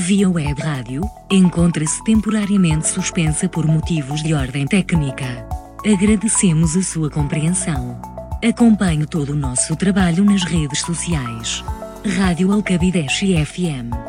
Via Web Rádio, encontra-se temporariamente suspensa por motivos de ordem técnica. Agradecemos a sua compreensão. Acompanhe todo o nosso trabalho nas redes sociais. Rádio Alcabideche FM.